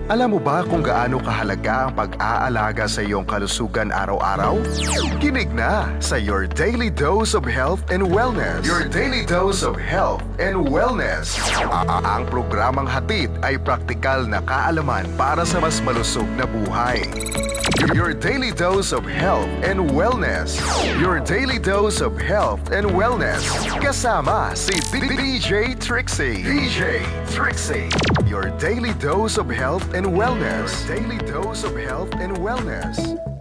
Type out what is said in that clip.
Alam mo ba kung gaano kahalaga ang pag-aalaga sa iyong kalusugan araw-araw? Kinig na sa Your Daily Dose of Health and Wellness. Your Daily Dose of Health and Wellness. Ang programang hatid ay praktikal na kaalaman para sa mas malusog na buhay. Your Daily Dose of Health and Wellness. Your Daily Dose of Health and Wellness. Kasama si DJ Trixie. DJ Trixie. Your Daily Dose of Health and Wellness. Your Daily Dose of Health and Wellness.